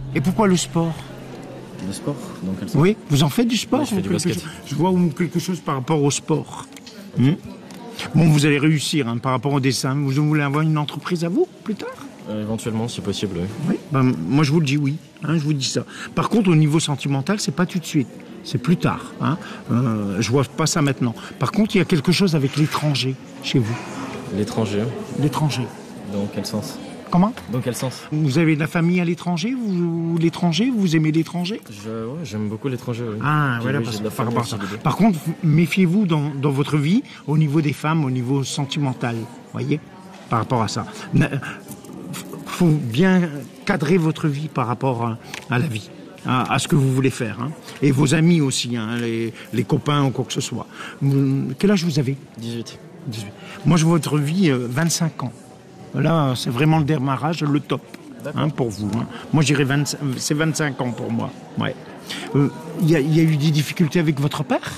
Et pourquoi le sport? Le sport, dans quel sens? Oui, vous en faites du sport? Oui, je fais du basket. Je vois quelque chose par rapport au sport. Bon, vous allez réussir par rapport au dessin. Vous voulez avoir une entreprise à vous, plus tard? Éventuellement, si possible, oui. Oui, moi je vous le dis oui, je vous dis ça. Par contre, au niveau sentimental, c'est pas tout de suite, c'est plus tard. Je vois pas ça maintenant. Par contre, il y a quelque chose avec l'étranger chez vous. L'étranger? L'étranger. Dans quel sens? Comment? Dans quel sens? Vous avez de la famille à l'étranger, l'étranger, vous aimez l'étranger? Ouais, j'aime beaucoup l'étranger, oui. Ah, puis, voilà, oui, par rapport à ça. Par contre, méfiez-vous dans votre vie, au niveau des femmes, au niveau sentimental, voyez, par rapport à ça. Faut bien cadrer votre vie par rapport à la vie, à ce que vous voulez faire. Et vos amis aussi, les copains ou quoi que ce soit. Quel âge vous avez? 18. Moi, je vois votre vie 25 ans. Là, c'est vraiment le démarrage, le top pour vous. Moi, j'irais c'est 25 ans pour moi. Ouais. Y a eu des difficultés avec votre père?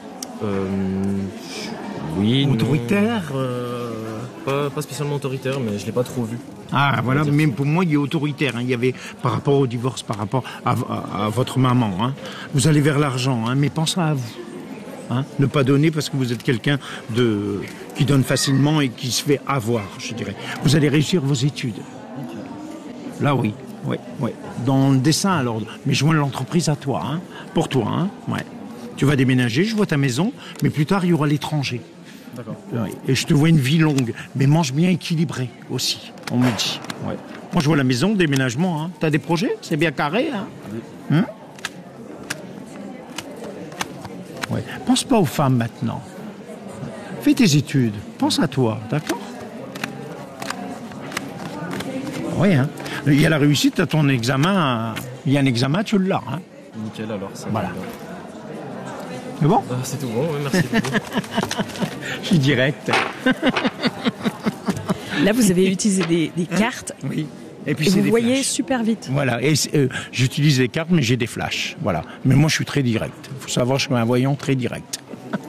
Oui. Autoritaire Pas spécialement autoritaire, mais je ne l'ai pas trop vu. Ah, voilà, mais pour moi, il est autoritaire. Il y avait, par rapport au divorce, par rapport à votre maman. Vous allez vers l'argent, mais pensez à vous. Ne pas donner parce que vous êtes quelqu'un qui donne facilement et qui se fait avoir, je dirais. Vous allez réussir vos études. Là, oui. Dans le dessin, alors. Mais joins l'entreprise à toi, pour toi. Ouais. Tu vas déménager, je vois ta maison, mais plus tard, il y aura l'étranger. D'accord. Et je te vois une vie longue, mais mange bien équilibré aussi, on me dit. Ouais. Moi, je vois la maison, le déménagement. T'as des projets? C'est bien carré, Oui. Ouais. Pense pas aux femmes maintenant. Fais tes études. Pense à toi, d'accord? Oui, Il y a la réussite, t'as ton examen. Il y a un examen, tu l'as. Nickel, alors. Ça voilà. C'est bon? C'est tout bon, oui, merci beaucoup. Je suis direct. Là, vous avez utilisé des cartes. Oui. Et puis vous voyez flashs. super vite. Voilà. Et j'utilise des cartes, mais j'ai des flashs. Voilà. Mais moi, je suis très direct. Il faut savoir, je suis un voyant très direct.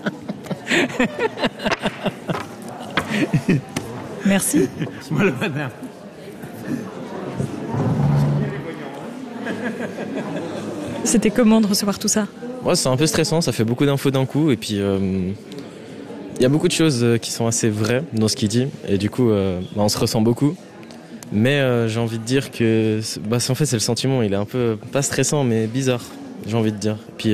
Merci. Voilà, madame. C'était comment de recevoir tout ça? Ouais, c'est un peu stressant, ça fait beaucoup d'infos d'un coup. Et puis, il y a beaucoup de choses qui sont assez vraies dans ce qu'il dit. Et du coup, on se ressent beaucoup. Mais j'ai envie de dire que en fait, c'est le sentiment. Il est un peu, pas stressant, mais bizarre, j'ai envie de dire. Et puis,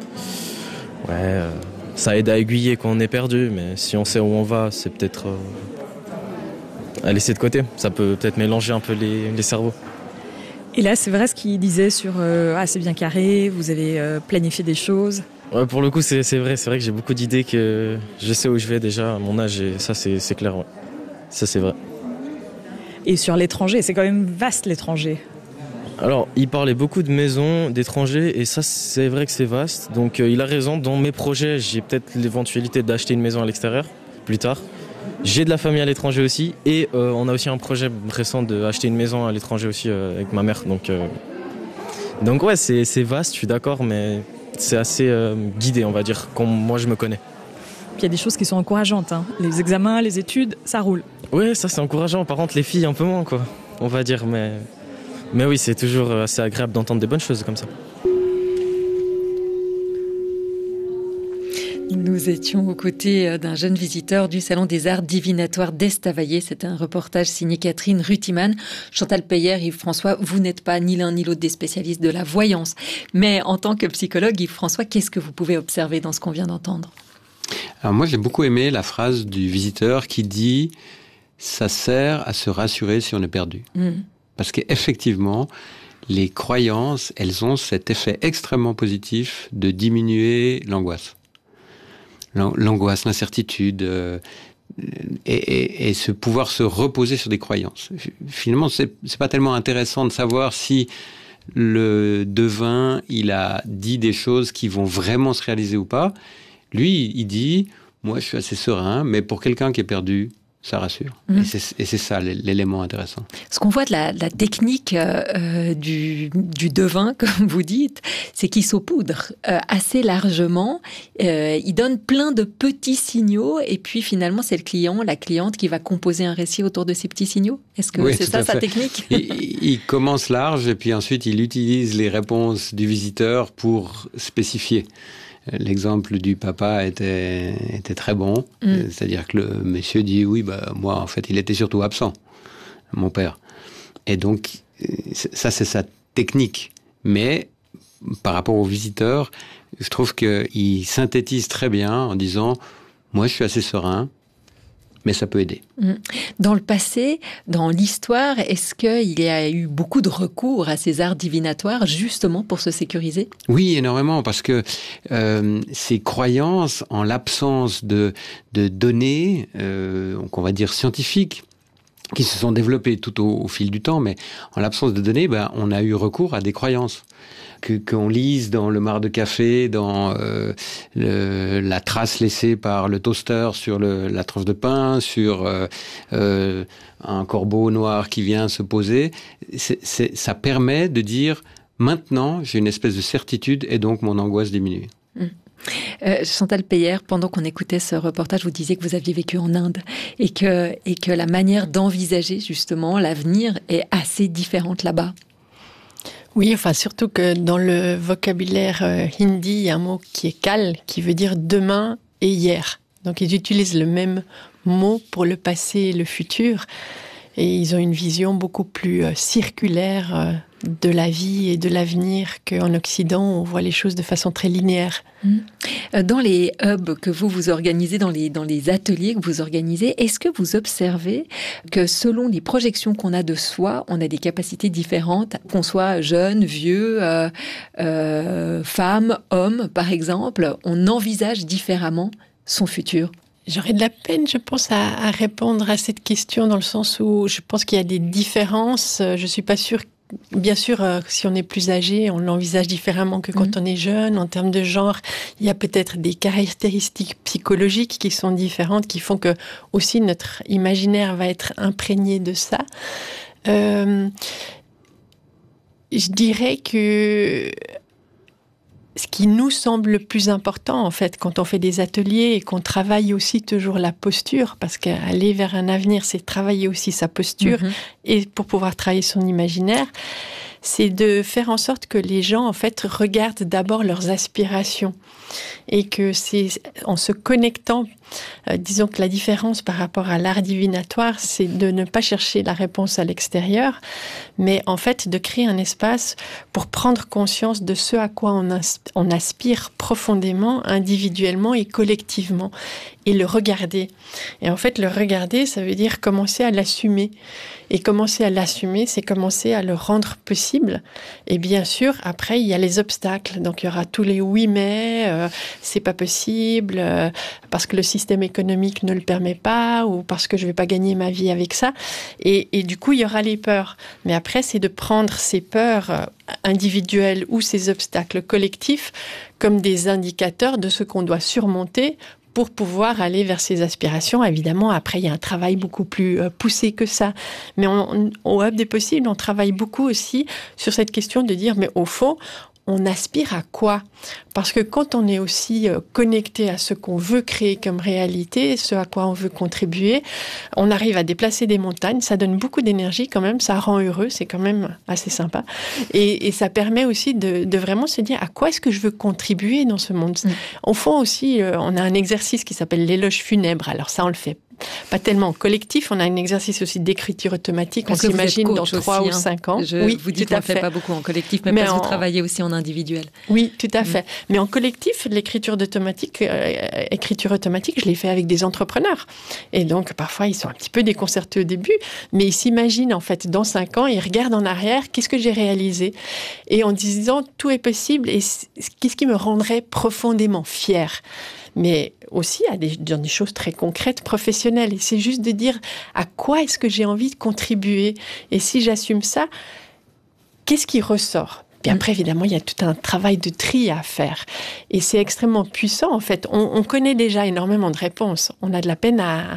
ça aide à aiguiller quand on est perdu. Mais si on sait où on va, c'est peut-être à laisser de côté. Ça peut peut-être mélanger un peu les cerveaux. Et là, c'est vrai ce qu'il disait sur c'est bien carré, vous avez planifié des choses. Ouais, pour le coup, c'est vrai que j'ai beaucoup d'idées, que je sais où je vais déjà à mon âge, et ça, c'est clair. Ouais. Ça, c'est vrai. Et sur l'étranger, c'est quand même vaste l'étranger. Alors, il parlait beaucoup de maisons, d'étrangers, et ça, c'est vrai que c'est vaste. Donc, il a raison. Dans mes projets, j'ai peut-être l'éventualité d'acheter une maison à l'extérieur, plus tard. J'ai de la famille à l'étranger aussi, et on a aussi un projet récent d'acheter une maison à l'étranger aussi avec ma mère. Donc ouais, c'est vaste, je suis d'accord, mais c'est assez guidé, on va dire, comme moi je me connais. Puis il y a des choses qui sont encourageantes. Les examens, les études, ça roule. Oui, ça c'est encourageant. Par contre, les filles, un peu moins, quoi, on va dire. Mais oui, c'est toujours assez agréable d'entendre des bonnes choses comme ça. Nous étions aux côtés d'un jeune visiteur du Salon des Arts divinatoires d'Estavayer. C'est un reportage signé Catherine Rutiman. Chantal Peyer, Yves-François, vous n'êtes pas ni l'un ni l'autre des spécialistes de la voyance. Mais en tant que psychologue, Yves-François, qu'est-ce que vous pouvez observer dans ce qu'on vient d'entendre? Alors moi, j'ai beaucoup aimé la phrase du visiteur qui dit « ça sert à se rassurer si on est perdu ». Parce qu'effectivement, les croyances, elles ont cet effet extrêmement positif de diminuer l'angoisse. L'angoisse, l'incertitude, et pouvoir se reposer sur des croyances. Finalement, c'est pas tellement intéressant de savoir si le devin, il a dit des choses qui vont vraiment se réaliser ou pas. Lui, il dit, moi, je suis assez serein, mais pour quelqu'un qui est perdu, ça rassure. Et c'est ça l'élément intéressant. Ce qu'on voit de la technique du devin, comme vous dites, c'est qu'il saupoudre assez largement. Il donne plein de petits signaux et puis finalement c'est le client, la cliente qui va composer un récit autour de ces petits signaux. Est-ce que c'est ça sa technique? Il commence large et puis ensuite il utilise les réponses du visiteur pour spécifier. L'exemple du papa était très bon. C'est-à-dire que le monsieur dit oui, moi en fait il était surtout absent, mon père. Et donc ça c'est sa technique. Mais par rapport au visiteur, je trouve qu'il synthétise très bien en disant moi je suis assez serein, mais ça peut aider. Dans le passé, dans l'histoire, est-ce qu'il y a eu beaucoup de recours à ces arts divinatoires justement pour se sécuriser? Oui, énormément, parce que ces croyances, en l'absence de données, qu'on va dire scientifiques, qui se sont développées tout au fil du temps, mais en l'absence de données, on a eu recours à des croyances. Qu'on lise dans le marc de café, dans la trace laissée par le toaster sur la tranche de pain, sur un corbeau noir qui vient se poser, ça permet de dire maintenant j'ai une espèce de certitude et donc mon angoisse diminue. Chantal Peyer, pendant qu'on écoutait ce reportage, vous disiez que vous aviez vécu en Inde et que la manière d'envisager justement l'avenir est assez différente là-bas. Oui, enfin surtout que dans le vocabulaire hindi, il y a un mot qui est kal, qui veut dire demain et hier. Donc ils utilisent le même mot pour le passé et le futur. Et ils ont une vision beaucoup plus circulaire de la vie et de l'avenir qu'en Occident, on voit les choses de façon très linéaire. Dans les hubs que vous organisez, dans les ateliers que vous organisez, est-ce que vous observez que selon les projections qu'on a de soi, on a des capacités différentes, qu'on soit jeune, vieux, femme, homme, par exemple, on envisage différemment son futur? J'aurais de la peine, je pense, à répondre à cette question dans le sens où je pense qu'il y a des différences. Je suis pas sûre. Bien sûr, si on est plus âgé, on l'envisage différemment que quand on est jeune. En termes de genre, il y a peut-être des caractéristiques psychologiques qui sont différentes, qui font que aussi notre imaginaire va être imprégné de ça. Je dirais que ce qui nous semble le plus important, en fait, quand on fait des ateliers et qu'on travaille aussi toujours la posture, parce qu'aller vers un avenir, c'est travailler aussi sa posture, et pour pouvoir travailler son imaginaire, c'est de faire en sorte que les gens, en fait, regardent d'abord leurs aspirations. Et que c'est en se connectant, disons que la différence par rapport à l'art divinatoire, c'est de ne pas chercher la réponse à l'extérieur, mais en fait de créer un espace pour prendre conscience de ce à quoi on aspire profondément, individuellement et collectivement, et le regarder. Et en fait, le regarder, ça veut dire commencer à l'assumer. Et commencer à l'assumer, c'est commencer à le rendre possible. Et bien sûr, après, il y a les obstacles. Donc, il y aura tous les oui, mais c'est pas possible, parce que le système économique ne le permet pas, ou parce que je vais pas gagner ma vie avec ça. Et du coup, il y aura les peurs. Mais après, c'est de prendre ces peurs individuelles ou ces obstacles collectifs comme des indicateurs de ce qu'on doit surmonter pour pouvoir aller vers ses aspirations. Évidemment, après, il y a un travail beaucoup plus poussé que ça. Mais au Hub des possibles, on travaille beaucoup aussi sur cette question de dire, mais au fond, on aspire à quoi? Parce que quand on est aussi connecté à ce qu'on veut créer comme réalité, ce à quoi on veut contribuer, on arrive à déplacer des montagnes, ça donne beaucoup d'énergie quand même, ça rend heureux, c'est quand même assez sympa. Et ça permet aussi de vraiment se dire à quoi est-ce que je veux contribuer dans ce monde. Au fond aussi, on a un exercice qui s'appelle l'éloge funèbre. Alors ça, on le fait pas tellement en collectif, on a un exercice aussi d'écriture automatique, on s'imagine dans 3 ou 5 ans. Oui, vous dites qu'on ne fait pas beaucoup en collectif, mais parce que vous travaillez aussi en individuel. Oui, tout à fait. Mais en collectif, l'écriture automatique, je l'ai fait avec des entrepreneurs. Et donc, parfois, ils sont un petit peu déconcertés au début, mais ils s'imaginent, en fait, dans 5 ans, ils regardent en arrière, qu'est-ce que j'ai réalisé? Et en disant, tout est possible, et qu'est-ce qui me rendrait profondément fière? Mais aussi dans des choses très concrètes, professionnelles. Et c'est juste de dire à quoi est-ce que j'ai envie de contribuer? Et si j'assume ça, qu'est-ce qui ressort? Puis après, évidemment, il y a tout un travail de tri à faire. Et c'est extrêmement puissant, en fait. On connaît déjà énormément de réponses. On a de la peine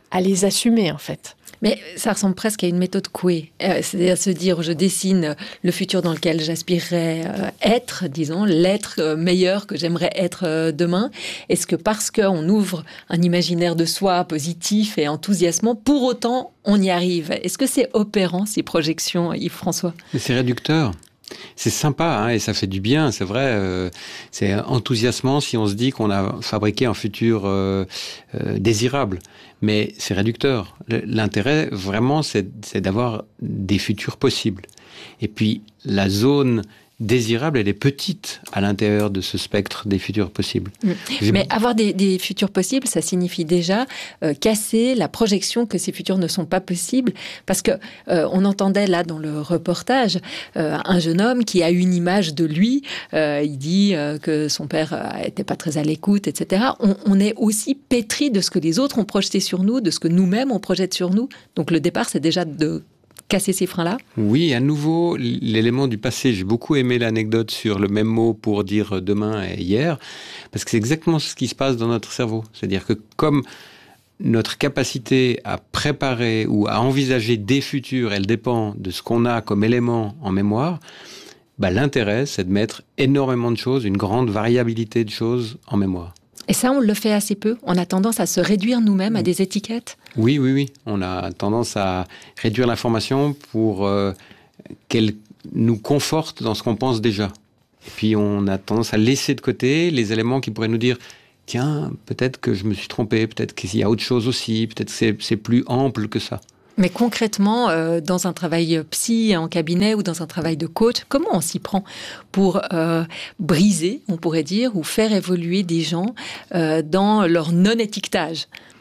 à les assumer en fait. Mais ça ressemble presque à une méthode Coué. C'est-à-dire se dire, je dessine le futur dans lequel j'aspirerais être, disons, l'être meilleur que j'aimerais être demain. Est-ce que parce qu'on ouvre un imaginaire de soi positif et enthousiasmant, pour autant, on y arrive? Est-ce que c'est opérant, ces projections, Yves-François? Mais c'est réducteur. C'est sympa et ça fait du bien, c'est vrai. C'est enthousiasmant si on se dit qu'on a fabriqué un futur désirable. Mais c'est réducteur. L'intérêt, vraiment, c'est d'avoir des futurs possibles. Et puis, la zone désirable, elle est petite à l'intérieur de ce spectre des futurs possibles. Mais avoir des futurs possibles, ça signifie déjà casser la projection que ces futurs ne sont pas possibles. Parce que on entendait là dans le reportage un jeune homme qui a une image de lui. Il dit que son père était pas très à l'écoute, etc. On est aussi pétri de ce que les autres ont projeté sur nous, de ce que nous-mêmes on projette sur nous. Donc le départ, c'est déjà de casser ces freins-là? Oui, à nouveau, l'élément du passé. J'ai beaucoup aimé l'anecdote sur le même mot pour dire demain et hier, parce que c'est exactement ce qui se passe dans notre cerveau. C'est-à-dire que comme notre capacité à préparer ou à envisager des futurs, elle dépend de ce qu'on a comme élément en mémoire, l'intérêt, c'est de mettre énormément de choses, une grande variabilité de choses en mémoire. Et ça, on le fait assez peu. On a tendance à se réduire nous-mêmes à des étiquettes. Oui. On a tendance à réduire l'information pour qu'elle nous conforte dans ce qu'on pense déjà. Et puis, on a tendance à laisser de côté les éléments qui pourraient nous dire « Tiens, peut-être que je me suis trompé, peut-être qu'il y a autre chose aussi, peut-être que c'est plus ample que ça. » Mais concrètement, dans un travail psy en cabinet ou dans un travail de coach, comment on s'y prend pour briser, on pourrait dire, ou faire évoluer des gens dans leur non-étiquetage?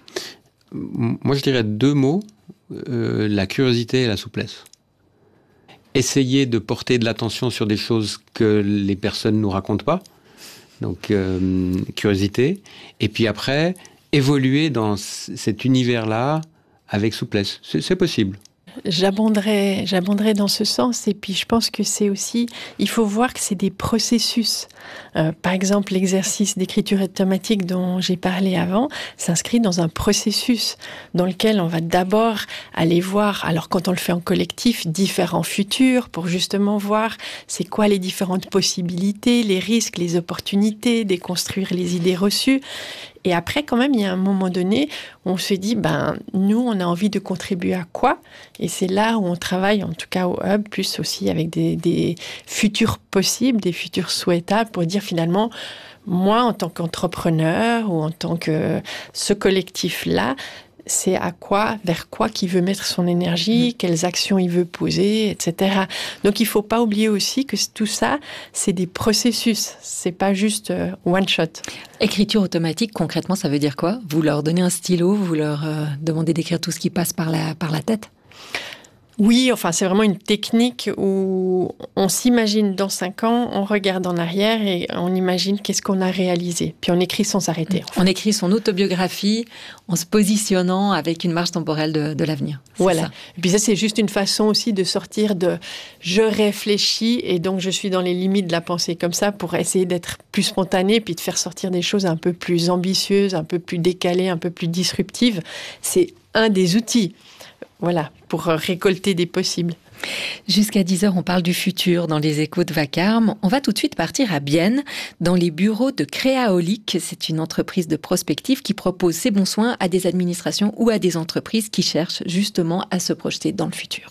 Moi, je dirais 2 mots, la curiosité et la souplesse. Essayer de porter de l'attention sur des choses que les personnes ne nous racontent pas, donc curiosité, et puis après, évoluer dans cet univers-là avec souplesse. C'est possible. J'abonderais dans ce sens, et puis je pense que c'est aussi, il faut voir que c'est des processus. Par exemple, l'exercice d'écriture automatique dont j'ai parlé avant s'inscrit dans un processus dans lequel on va d'abord aller voir, alors quand on le fait en collectif, différents futurs pour justement voir c'est quoi les différentes possibilités, les risques, les opportunités, déconstruire les idées reçues. Et après, quand même, il y a un moment donné où on se dit, nous, on a envie de contribuer à quoi? Et c'est là où on travaille, en tout cas au Hub, plus aussi avec des futurs possibles, des futurs souhaitables, pour dire finalement, moi, en tant qu'entrepreneur ou en tant que ce collectif-là, c'est vers quoi qu'il veut mettre son énergie, quelles actions il veut poser, etc. Donc, il ne faut pas oublier aussi que tout ça, c'est des processus. C'est pas juste one shot. Écriture automatique, concrètement, ça veut dire quoi? Vous leur donnez un stylo, vous leur demandez d'écrire tout ce qui passe par la tête? Oui, c'est vraiment une technique où on s'imagine dans 5 ans, on regarde en arrière et on imagine qu'est-ce qu'on a réalisé. Puis on écrit sans s'arrêter. On écrit son autobiographie en se positionnant avec une marge temporelle de l'avenir. Voilà. Ça. Et puis ça, c'est juste une façon aussi de sortir de « je réfléchis et donc je suis dans les limites de la pensée » comme ça pour essayer d'être plus spontané puis de faire sortir des choses un peu plus ambitieuses, un peu plus décalées, un peu plus disruptives. C'est un des outils. Voilà, pour récolter des possibles. Jusqu'à 10h, on parle du futur dans les échos de Vacarme. On va tout de suite partir à Bienne, dans les bureaux de Créaolique. C'est une entreprise de prospective qui propose ses bons soins à des administrations ou à des entreprises qui cherchent justement à se projeter dans le futur.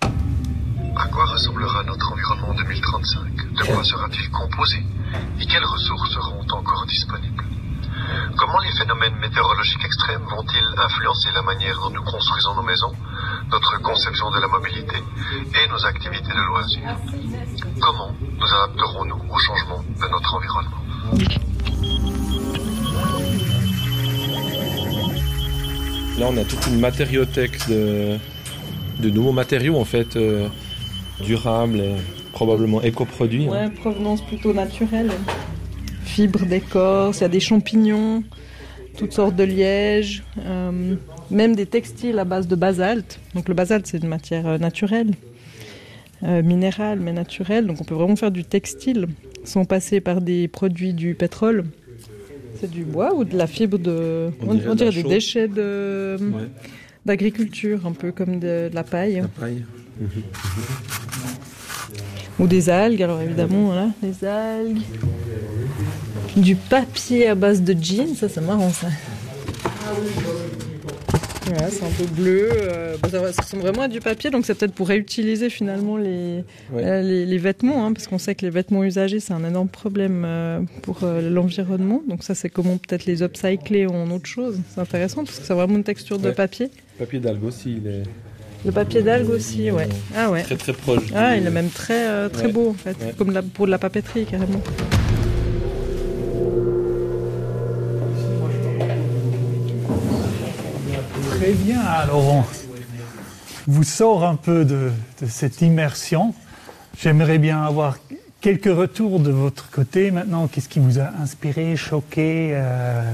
À quoi ressemblera notre environnement en 2035? De quoi sera-t-il composé? Et quelles ressources seront encore disponibles? Comment les phénomènes météorologiques extrêmes vont-ils influencer la manière dont nous construisons nos maisons, notre conception de la mobilité et nos activités de loisirs? Comment nous adapterons-nous au changement de notre environnement? Là, on a toute une matériothèque de nouveaux matériaux, en fait, durables et probablement éco-produits. Ouais, provenance plutôt naturelle. Fibres d'écorce, il y a des champignons, toutes sortes de lièges, même des textiles à base de basalte. Donc le basalte, c'est une matière naturelle, minérale mais naturelle. Donc on peut vraiment faire du textile sans passer par des produits du pétrole. C'est du bois ou de la fibre de... On dirait des déchets d'agriculture, un peu comme de la paille. La paille. Ou des algues, alors évidemment, voilà, des algues. Du papier à base de jeans, ça c'est marrant ça. Voilà, c'est un peu bleu. Ça ressemble vraiment à du papier, donc c'est peut-être pour réutiliser finalement les vêtements, hein, parce qu'on sait que les vêtements usagés c'est un énorme problème pour l'environnement. Donc ça c'est comment peut-être les upcycler en autre chose. C'est intéressant parce que c'est vraiment une texture de papier. Le papier d'algue aussi, il est... Le papier d'algue aussi, ouais. Ah ouais. Très très proche. Ah, il est même très beau en fait, comme pour de la papeterie carrément. Très bien, alors on vous sort un peu de cette immersion. J'aimerais bien avoir quelques retours de votre côté maintenant. Qu'est-ce qui vous a inspiré, choqué,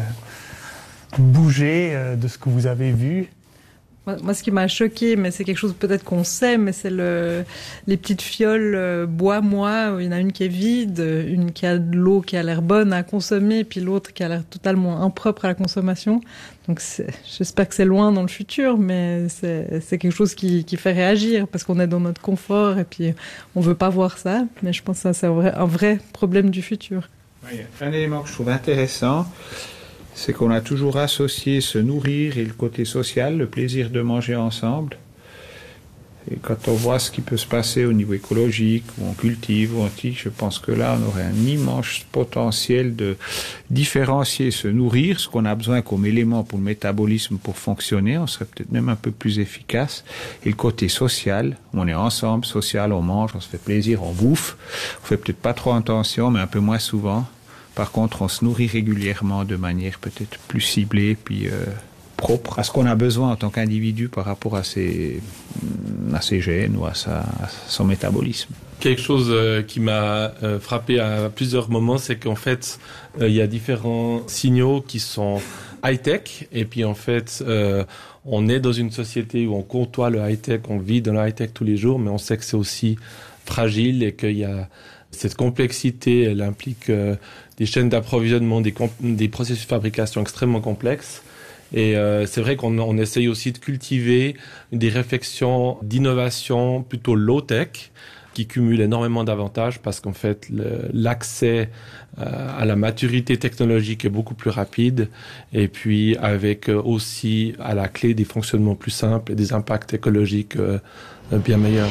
bougé de ce que vous avez vu ? Moi, ce qui m'a choqué, mais c'est quelque chose peut-être qu'on sait, mais c'est les petites fioles bois-moi. Il y en a une qui est vide, une qui a de l'eau qui a l'air bonne à consommer, puis l'autre qui a l'air totalement impropre à la consommation. Donc j'espère que c'est loin dans le futur, mais c'est quelque chose qui fait réagir, parce qu'on est dans notre confort, et puis on veut pas voir ça. Mais je pense que ça, c'est un vrai problème du futur. Oui, un élément que je trouve intéressant, c'est qu'on a toujours associé se nourrir et le côté social, le plaisir de manger ensemble. Et quand on voit ce qui peut se passer au niveau écologique, où on cultive, où on tique, je pense que là, on aurait un immense potentiel de différencier, se nourrir, ce qu'on a besoin comme élément pour le métabolisme, pour fonctionner. On serait peut-être même un peu plus efficace. Et le côté social, où on est ensemble, social, on mange, on se fait plaisir, on bouffe. On fait peut-être pas trop attention, mais un peu moins souvent. Par contre, on se nourrit régulièrement de manière peut-être plus ciblée, puis propre à ce qu'on a besoin en tant qu'individu par rapport à ses gènes ou à son métabolisme. Quelque chose qui m'a frappé à plusieurs moments, c'est qu'en fait, il y a différents signaux qui sont high-tech, et puis en fait, on est dans une société où on côtoie le high-tech, on vit dans le high-tech tous les jours, mais on sait que c'est aussi fragile et qu'il y a cette complexité, elle implique des chaînes d'approvisionnement, des processus de fabrication extrêmement complexes. Et c'est vrai qu'on essaye aussi de cultiver des réflexions d'innovation plutôt low-tech qui cumulent énormément d'avantages parce qu'en fait, l'accès à la maturité technologique est beaucoup plus rapide et puis avec aussi à la clé des fonctionnements plus simples et des impacts écologiques bien meilleurs.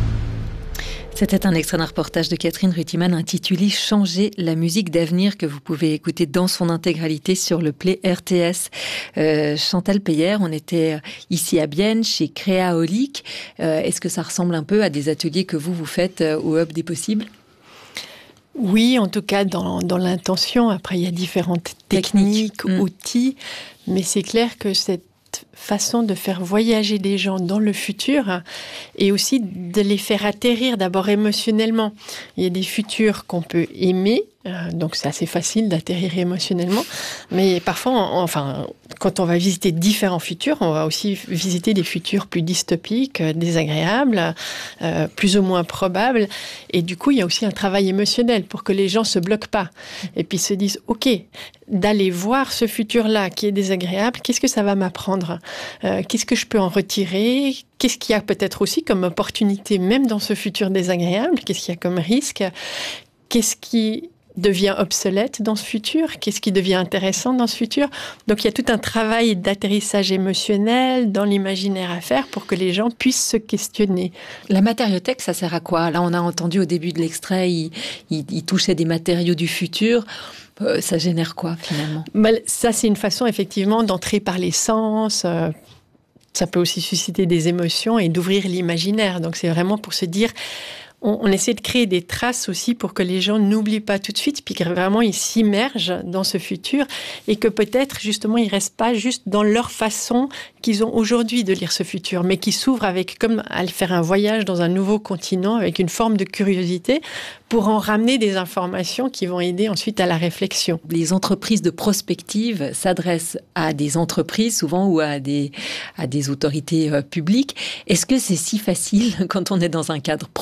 C'était un extrait d'un reportage de Catherine Rutiman intitulé « Changer la musique d'avenir » que vous pouvez écouter dans son intégralité sur le Play RTS. Chantal Peyer, on était ici à Bienne chez Créaolique. Est-ce que ça ressemble un peu à des ateliers que vous faites au Hub des Possibles ? Oui, en tout cas dans l'intention. Après, il y a différentes techniques, outils, mais c'est clair que cette façon de faire voyager des gens dans le futur et aussi de les faire atterrir d'abord émotionnellement. Il y a des futurs qu'on peut aimer, donc c'est assez facile d'atterrir émotionnellement, mais parfois, quand on va visiter différents futurs, on va aussi visiter des futurs plus dystopiques, désagréables, plus ou moins probables, et du coup, il y a aussi un travail émotionnel pour que les gens se bloquent pas, et puis se disent, ok, d'aller voir ce futur-là qui est désagréable, qu'est-ce que ça va m'apprendre ? Qu'est-ce que je peux en retirer ? Qu'est-ce qu'il y a peut-être aussi comme opportunité même dans ce futur désagréable ? Qu'est-ce qu'il y a comme risque ? Qu'est-ce qui devient obsolète dans ce futur ? Qu'est-ce qui devient intéressant dans ce futur ? Donc il y a tout un travail d'atterrissage émotionnel dans l'imaginaire à faire pour que les gens puissent se questionner. La matériothèque, ça sert à quoi ? Là, on a entendu au début de l'extrait, il touchait des matériaux du futur. Ça génère quoi, finalement ? Ça, c'est une façon, effectivement, d'entrer par les sens. Ça peut aussi susciter des émotions et d'ouvrir l'imaginaire. Donc, c'est vraiment pour se dire... On essaie de créer des traces aussi pour que les gens n'oublient pas tout de suite, puis que vraiment ils s'immergent dans ce futur et que peut-être justement ils restent pas juste dans leur façon qu'ils ont aujourd'hui de lire ce futur, mais qui s'ouvrent avec comme à faire un voyage dans un nouveau continent avec une forme de curiosité pour en ramener des informations qui vont aider ensuite à la réflexion. Les entreprises de prospective s'adressent à des entreprises souvent ou à des autorités publiques. Est-ce que c'est si facile quand on est dans un cadre professionnel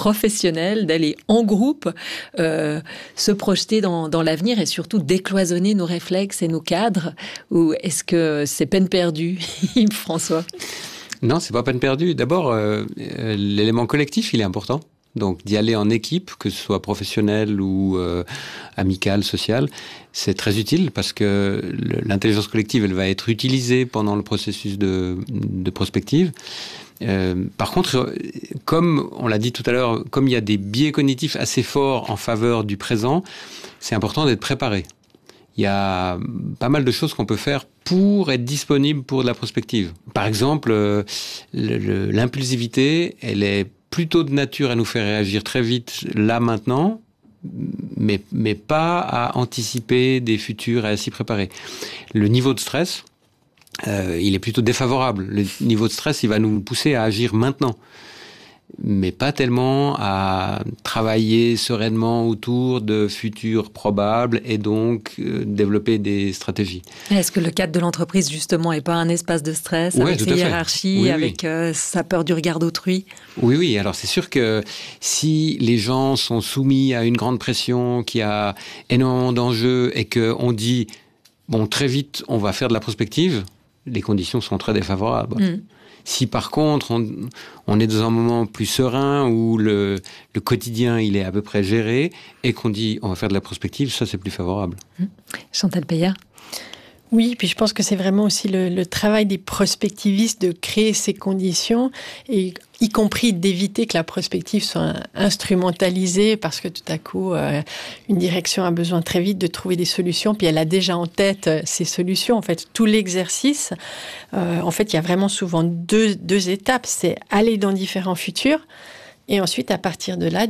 professionnel, d'aller en groupe, se projeter dans l'avenir et surtout décloisonner nos réflexes et nos cadres? Ou est-ce que c'est peine perdue, Yves François? Non, c'est pas peine perdue. D'abord, l'élément collectif, il est important. Donc, d'y aller en équipe, que ce soit professionnel ou amical, social, c'est très utile parce que l'intelligence collective, elle va être utilisée pendant le processus de prospective. Par contre, comme on l'a dit tout à l'heure, comme il y a des biais cognitifs assez forts en faveur du présent, c'est important d'être préparé. Il y a pas mal de choses qu'on peut faire pour être disponible pour de la prospective. Par exemple, l'impulsivité, elle est plutôt de nature à nous faire réagir très vite là, maintenant, mais pas à anticiper des futurs et à s'y préparer. Le niveau de stress, il est plutôt défavorable. Le niveau de stress, il va nous pousser à agir maintenant, mais pas tellement à travailler sereinement autour de futurs probables et donc développer des stratégies. Est-ce que le cadre de l'entreprise, justement, n'est pas un espace de stress, avec ses hiérarchies, avec sa peur du regard d'autrui? Oui. Alors, c'est sûr que si les gens sont soumis à une grande pression, qui a énormément d'enjeux et qu'on dit, bon, très vite, on va faire de la prospective, les conditions sont très défavorables. Si par contre, on est dans un moment plus serein où le quotidien il est à peu près géré et qu'on dit on va faire de la prospective, ça c'est plus favorable. Chantal Peillard. Oui, puis je pense que c'est vraiment aussi le travail des prospectivistes de créer ces conditions, et y compris d'éviter que la prospective soit instrumentalisée parce que tout à coup, une direction a besoin très vite de trouver des solutions, puis elle a déjà en tête ces solutions. En fait, tout l'exercice, en fait, il y a vraiment souvent deux étapes. C'est aller dans différents futurs et ensuite, à partir de là,